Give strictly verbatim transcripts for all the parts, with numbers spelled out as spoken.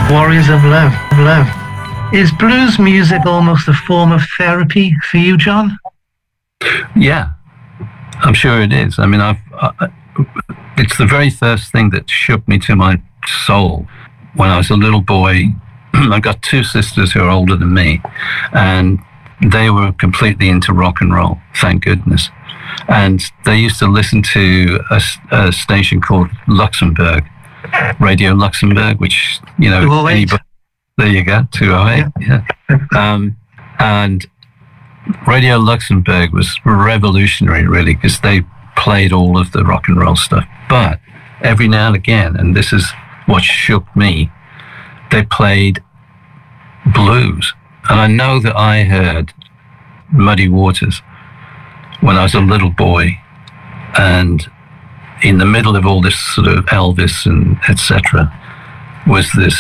Warriors of Love, love. Is blues music almost a form of therapy for you, John? Yeah, I'm sure it is. I mean, I've, I, it's the very first thing that shook me to my soul when I was a little boy. I've got two sisters who are older than me, and they were completely into rock and roll, thank goodness. And they used to listen to a, a station called Luxembourg, Radio Luxembourg, which, you know, anybody, there you go, two oh eight, yeah. yeah. Um, and Radio Luxembourg was revolutionary, really, because they played all of the rock and roll stuff. But every now and again, and this is what shook me, they played blues. And I know that I heard Muddy Waters when I was a little boy, and in the middle of all this sort of Elvis and et cetera was this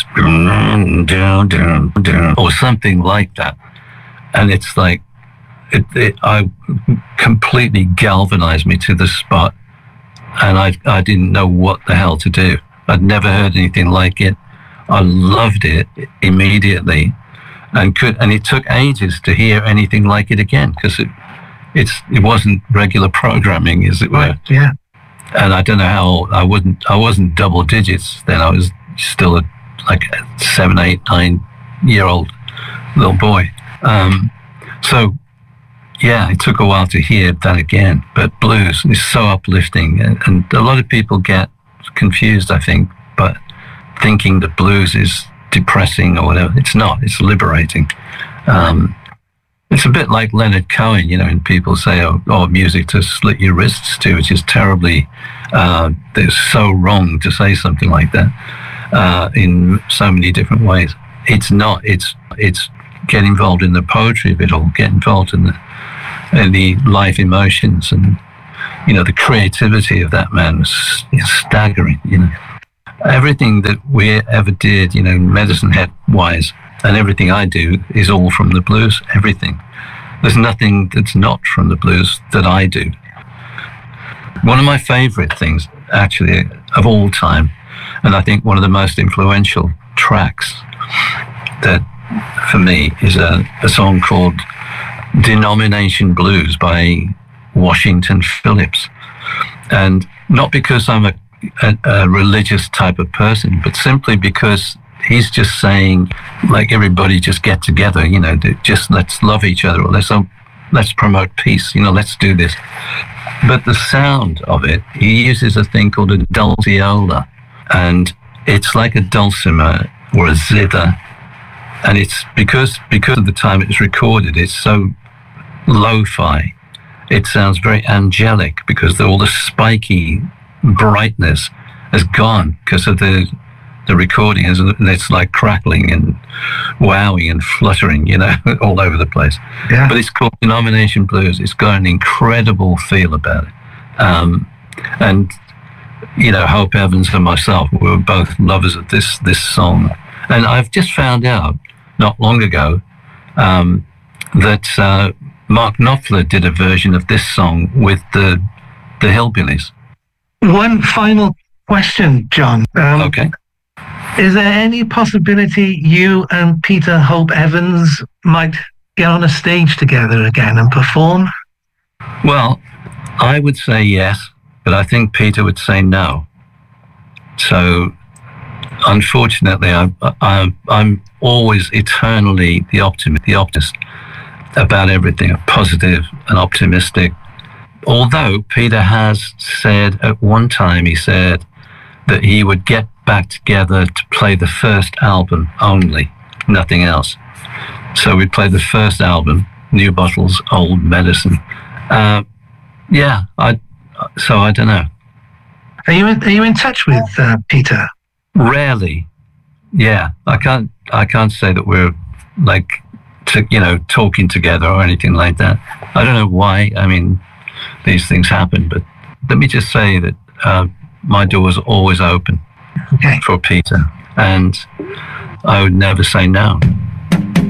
or something like that. And it's like, it, it I completely galvanized me to the spot, and I I didn't know what the hell to do. I'd never heard anything like it. I loved it immediately, and could and it took ages to hear anything like it again, because it it's it wasn't regular programming, as it were. Right, yeah. And I don't know how I wouldn't I wasn't double digits then. I was still a like a seven, eight, nine year old little boy. Um, so yeah, it took a while to hear that again. But blues is so uplifting, and, and a lot of people get confused, I think, but thinking that blues is depressing or whatever. It's not. It's liberating. Um, it's a bit like Leonard Cohen, you know, and people say, oh, oh music to slit your wrists to, which is terribly, uh, it's so wrong to say something like that uh, in so many different ways. It's not. It's it's get involved in the poetry of it all, get involved in the, in the life emotions, and, you know, the creativity of that man was staggering, you know. Everything that we ever did, you know, Medicine Head wise, and everything I do is all from the blues, everything. There's nothing that's not from the blues that I do. One of my favorite things, actually, of all time, and I think one of the most influential tracks that, for me, is a, a song called Denomination Blues by Washington Phillips. And not because I'm a A, a religious type of person, but simply because he's just saying, like, everybody just get together, you know, just let's love each other, or let's um, let's promote peace, you know, let's do this. But the sound of it, he uses a thing called a dulceola, and it's like a dulcimer or a zither, and it's because because of the time it's recorded, it's so lo-fi. It sounds very angelic because all the spiky brightness has gone because of the the recording, and it's like crackling and wowing and fluttering, you know, all over the place. Yeah. But it's called Denomination Blues. It's got an incredible feel about it. Um, and, you know, Hope Evans and myself, we were both lovers of this this song. And I've just found out not long ago um, that uh, Mark Knopfler did a version of this song with the the Hillbillies. One final question, John. Um, okay. Is there any possibility you and Peter Hope Evans might get on a stage together again and perform? Well, I would say yes, but I think Peter would say no. So, unfortunately, I, I, I'm always eternally the optimist, the optimist about everything, positive and optimistic. Although Peter has said at one time, he said that he would get back together to play the first album only, nothing else. So we'd play the first album, New Bottles, Old Medicine. Uh, yeah, I. So I don't know. Are you in, are you in touch with uh, Peter? Rarely. Yeah, I can't. I can't say that we're like, to, you know, talking together or anything like that. I don't know why. I mean, these things happen, but let me just say that uh, my door's always open okay. for Peter, and I would never say no.